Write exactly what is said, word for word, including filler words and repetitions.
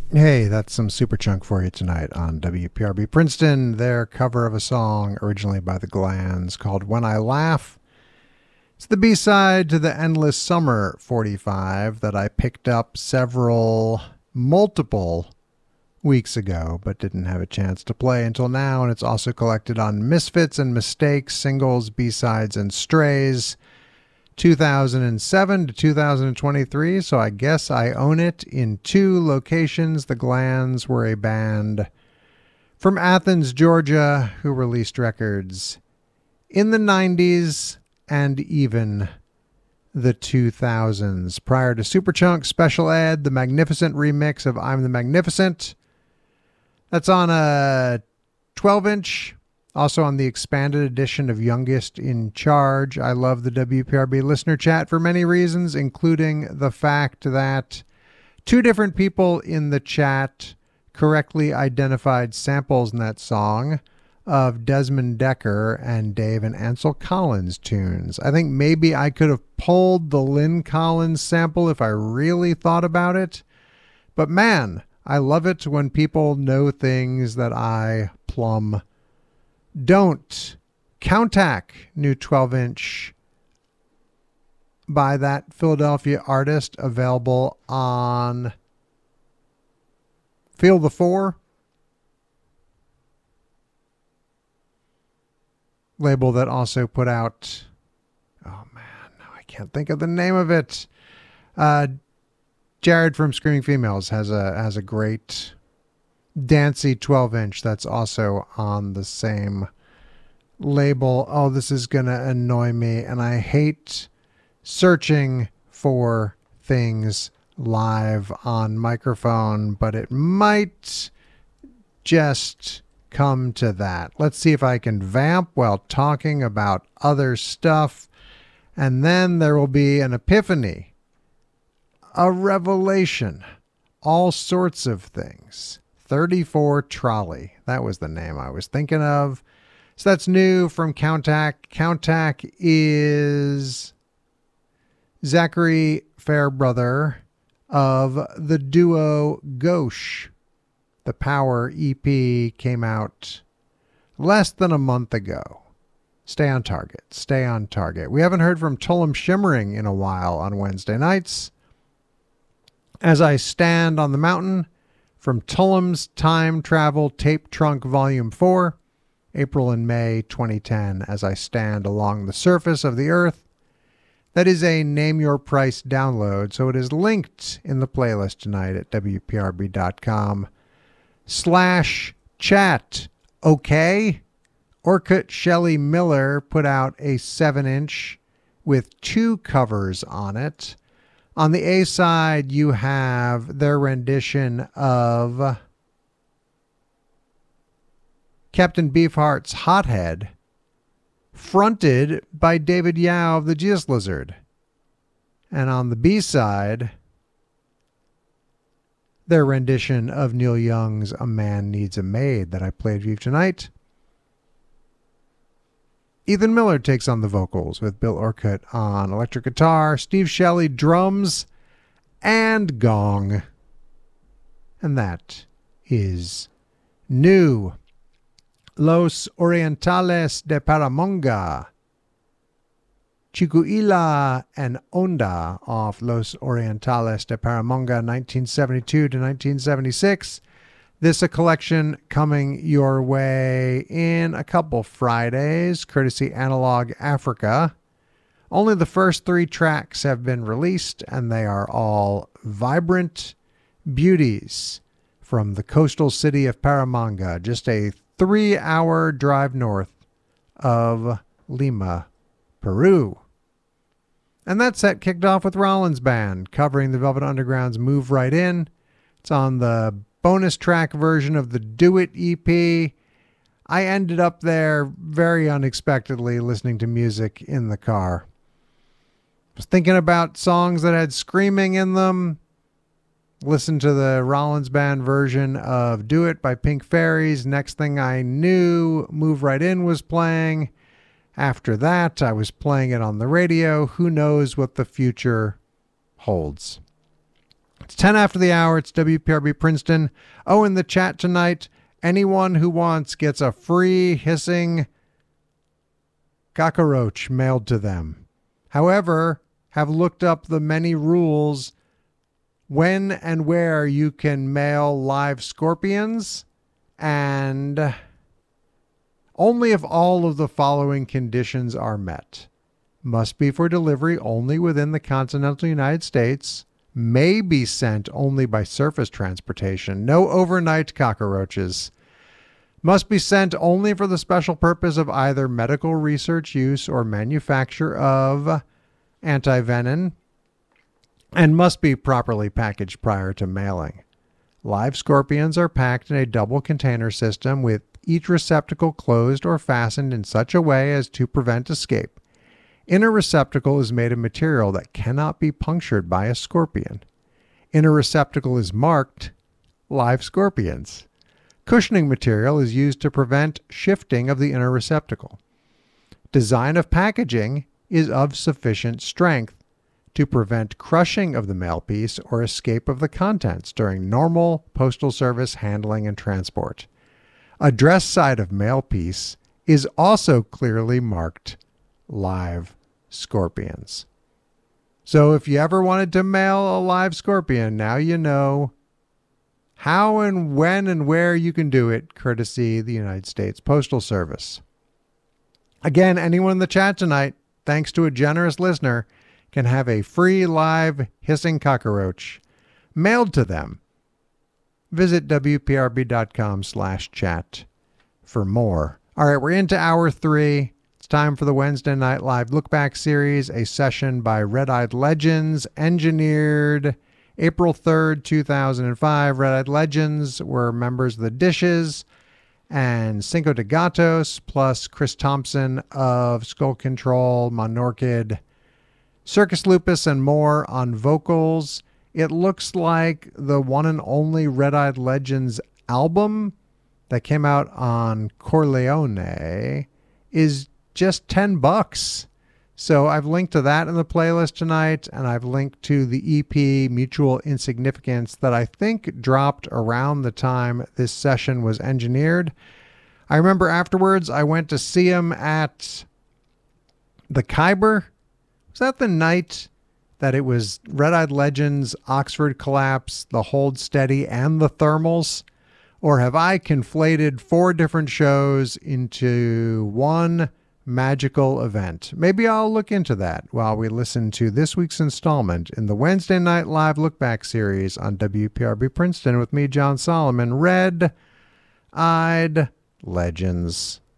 Hey, that's some Super Chunk for you tonight on W P R B Princeton. Their cover of a song originally by the Glands called When I Laugh. It's the B-side to the Endless Summer forty-five that I picked up several, multiple weeks ago, but didn't have a chance to play until now. And it's also collected on Misfits and Mistakes, Singles, B-sides, and Strays. two thousand seven to two thousand twenty-three, so I guess I own it in two locations. The Glands were a band from Athens, Georgia, who released records in the nineties and even the two thousands. Prior to Superchunk, Special Ed, the magnificent remix of I'm the Magnificent. That's on a twelve inch. Also on the expanded edition of Youngest in Charge. I love the W P R B listener chat for many reasons, including the fact that two different people in the chat correctly identified samples in that song of Desmond Decker and Dave and Ansel Collins tunes. I think maybe I could have pulled the Lynn Collins sample if I really thought about it. But man, I love it when people know things that I plumb don't. Countac, new twelve inch by that Philadelphia artist, available on Feel the Four label that also put out, oh man, no, I can't think of the name of it. Uh, Jared from Screaming Females has a has a great dancey twelve inch that's also on the same label. Oh, this is gonna annoy me, and I hate searching for things live on microphone, but it might just come to that. Let's see if I can vamp while talking about other stuff, and then there will be an epiphany, a revelation, all sorts of things. thirty-four Trolley. That was the name I was thinking of. So that's new from Countac. Countac is Zachary Fairbrother of the duo Gauche. The Power E P came out less than a month ago. Stay on target. Stay on target. We haven't heard from Tullum Shimmering in a while on Wednesday nights. As I Stand on the Mountain, from Tullum's Time Travel Tape Trunk Volume four, April and May twenty ten, As I Stand Along the Surface of the Earth. That is a Name Your Price download, so it is linked in the playlist tonight at W P R B dot com slash chat. Okay? Orkut Shelley Miller put out a seven inch with two covers on it. On the A side, you have their rendition of Captain Beefheart's Hothead, fronted by David Yao of the Jesus Lizard. And on the B side, their rendition of Neil Young's A Man Needs a Maid that I played for you tonight. Ethan Miller takes on the vocals with Bill Orkut on electric guitar, Steve Shelley drums and gong. And that is new. Los Orientales de Paramonga, Chicuila and Onda off Los Orientales de Paramonga, nineteen seventy-two to nineteen seventy-six. This a collection coming your way in a couple Fridays, courtesy Analog Africa. Only the first three tracks have been released, and they are all vibrant beauties from the coastal city of Paramanga, just a three-hour drive north of Lima, Peru. And that set kicked off with Rollins Band, covering the Velvet Underground's Move Right In. It's on the bonus track version of the Do It E P. I ended up there very unexpectedly listening to music in the car. I was thinking about songs that had screaming in them. Listened to the Rollins Band version of Do It by Pink Fairies. Next thing I knew, Move Right In was playing. After that, I was playing it on the radio. Who knows what the future holds? It's ten after the hour. It's W P R B Princeton. Oh, in the chat tonight, anyone who wants gets a free hissing cockroach mailed to them. However, have looked up the many rules when and where you can mail live scorpions, and only if all of the following conditions are met. Must be for delivery only within the continental United States. May be sent only by surface transportation. No overnight cockroaches. Must be sent only for the special purpose of either medical research use or manufacture of antivenin, and must be properly packaged prior to mailing. Live scorpions are packed in a double container system with each receptacle closed or fastened in such a way as to prevent escape. Inner receptacle is made of material that cannot be punctured by a scorpion. Inner receptacle is marked live scorpions. Cushioning material is used to prevent shifting of the inner receptacle. Design of packaging is of sufficient strength to prevent crushing of the mail piece or escape of the contents during normal postal service handling and transport. Address side of mail piece is also clearly marked live scorpions. So if you ever wanted to mail a live scorpion, now you know how and when and where you can do it, courtesy the United States Postal Service. Again, anyone in the chat tonight, thanks to a generous listener, can have a free live hissing cockroach mailed to them. Visit W P R B dot com slash chat for more. All right, we're into hour three. It's time for the Wednesday Night Live Look Back series, a session by Red Eyed Legends, engineered April third, two thousand five. Red Eyed Legends were members of the Dishes and Cinco de Gatos, plus Chris Thompson of Skull Control, Monorchid, Circus Lupus, and more on vocals. It looks like the one and only Red Eyed Legends album that came out on Corleone is just ten bucks. So I've linked to that in the playlist tonight, and I've linked to the E P Mutual Insignificance that I think dropped around the time this session was engineered. I remember afterwards I went to see him at the Khyber. Was that the night that it was Red Eyed Legends, Oxford Collapse, the Hold Steady, and the Thermals? Or have I conflated four different shows into one magical event? Maybe I'll look into that while we listen to this week's installment in the Wednesday Night Live Look Back series on W P R B Princeton with me, John Solomon. Red Eyed Legends.